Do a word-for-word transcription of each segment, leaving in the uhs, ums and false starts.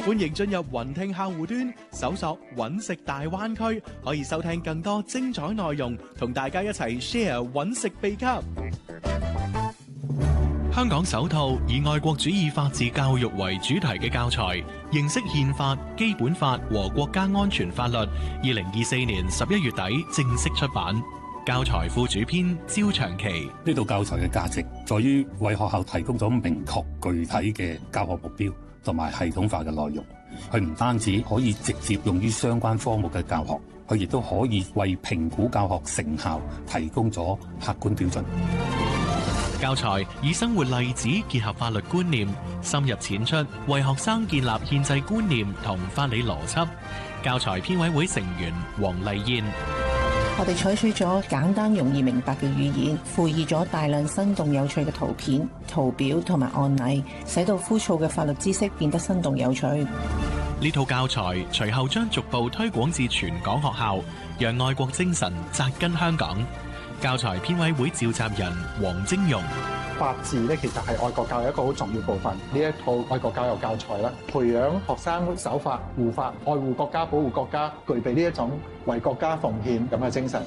歡迎進入雲聽客戶端，搜索揾食大灣區，可以收聽更多精彩內容，同大家一齊 share 揾食秘笈。香港首套以愛國主義法治教育為主題嘅教材，認識憲法、基本法和國家安全法律，二零二四年十一月底正式出版。教材副主編焦長期， 呢套教材嘅價值在於為學校提供咗明確具體嘅教學目標同埋系統化嘅內容。佢唔單止可以直接用於相關科目嘅教學，佢亦都可以為評估教學成效提供咗客觀標準。 教材以生活例子結合法律觀念，深入淺出，為學生建立憲制觀念同法理邏輯。教材編委會成員黃麗燕， 我哋採取咗簡單容易明白嘅語言，附以咗大量生動有趣嘅圖片、圖表同埋案例，使到枯燥嘅法律知識變得生動有趣。 呢套教材隨後將逐步推廣至全港學校，讓愛國精神扎根香港。教材編委會召集人黃晶容， 法治咧其實係愛國教育一個好重要部分。呢一套愛國教育教材啦，培養學生守法、護法、愛護國家、保護國家，具備呢一種為國家奉獻咁嘅精神。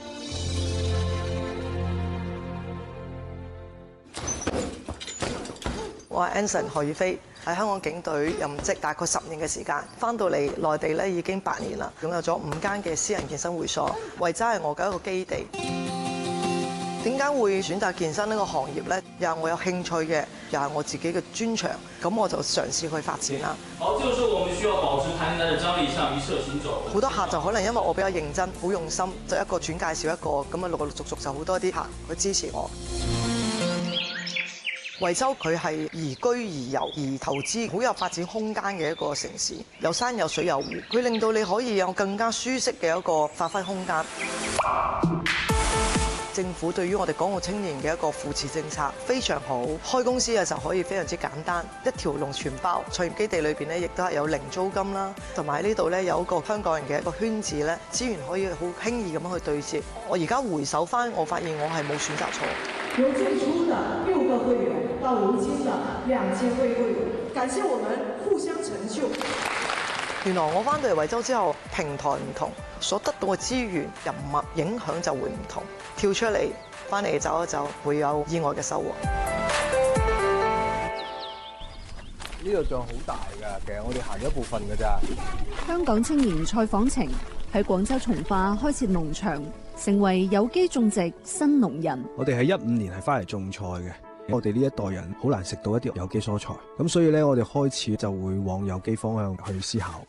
我係 Anson 何宇飛，喺香港警隊任職大概十年嘅時間，翻到嚟內地咧已經八年啦，擁有咗五間嘅私人健身會所，維州係我嘅一個基地。點解會選擇健身呢個行業呢？又係我有興趣嘅，又係我自己嘅專長，咁我就嘗試去發展啦。 好，這個時候我們需要保持彈彈嘅張力，向一側行走。 好多客就可能因為我比較認真、好用心，就一個轉介紹一個，咁啊陸陸續續就好多啲客去支持我。惠州佢係宜居宜遊宜投資，好有發展空間嘅一個城市，有山有水有湖，佢令到你可以有更加舒適嘅一個發揮空間。政府對於我哋港澳青年嘅一個扶持政策非常好，開公司嘅時候可以非常之簡單，一條龍全包。創業基地裏邊咧，亦都係有零租金啦，同埋喺呢度咧有一個香港人嘅一個圈子咧，資源可以好輕易咁樣去對接。我而家回首翻，我發現我係冇選擇錯。 由最初的六個會員到如今的兩千位會員，感謝我們互相成就。 原來我翻到嚟惠州之後，平台唔同，所得到嘅資源、人脈影響就會唔同。跳出嚟，翻嚟走一走，會有意外嘅收穫。 呢度仲好大㗎，其實我哋行咗一部分㗎咋。 香港青年蔡訪程喺廣州從化開設農場，成為有機種植新農人。 我哋喺一五年係翻嚟種菜嘅。我哋呢一代人好難食到一啲有機蔬菜，咁所以咧，我哋開始就會往有機方向去思考。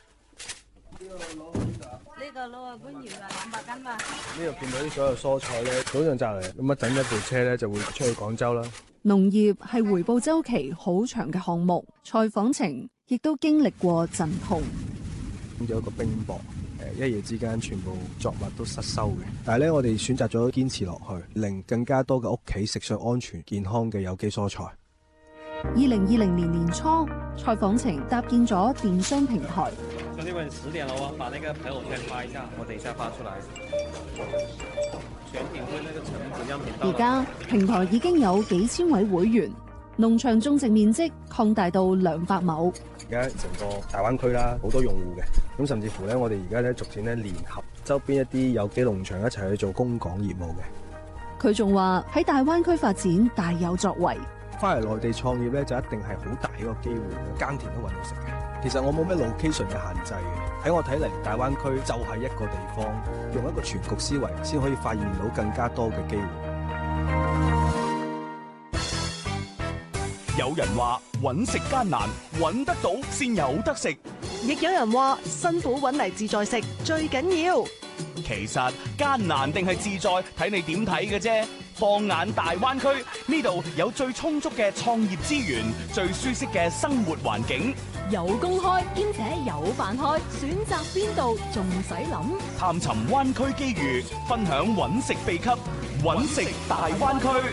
呢個攞啊，官鹽啊，兩百斤嘛。 呢度見到啲所有蔬菜咧，早上摘嚟，咁一等一部車咧就會出去廣州啦。 農業係回報週期好長嘅項目，蔡訪程亦都經歷過陣痛。 咁有一個冰雹。一夜之間全部作物都失收嘅，但係咧我哋選擇咗堅持落去，令更加多嘅屋企食上安全健康嘅有機蔬菜。 二零二零年年初，蔡訪程搭建咗電商平台。 兄弟們，十點了哦，把那個朋友圈發一下，我等一下發出來。全品會那個成本樣品到。 而家平台已經有幾千位會員，農場種植面積擴大到兩百畝。 而家成個大灣區啦，好多用戶嘅，咁甚至乎咧，我哋而家咧逐漸咧聯合周邊一啲有機農場一齊去做供港業務嘅。 佢仲話喺大灣區發展大有作為。 翻嚟內地創業咧，就一定係好大一個機會，耕田都搵到食嘅。其實我冇咩 location 嘅限制嘅，喺我睇嚟，大灣區就係一個地方，用一個全局思維，先可以發現到更加多嘅機會。 有人話揾食艱難，揾得到先有得食； 亦有人話辛苦揾嚟自在食最緊要。 其實艱難定係自在，睇你點睇嘅啫。放眼大灣區，呢度有最充足嘅創業資源，最舒適嘅生活環境， 有工開兼且有飯開，選擇邊度仲使諗？ 探尋灣區機遇，分享揾食秘笈，揾食大灣區。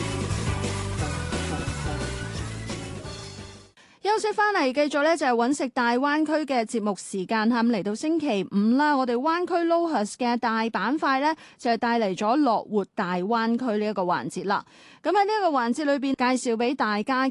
休息翻嚟，繼續咧就係揾食大灣區嘅節目時間嚇。咁嚟到星期五啦，我哋灣區 LOHUS 嘅大板塊咧就係帶嚟咗樂活大灣區呢一個環節啦。咁喺呢一個環節裏邊介紹俾大家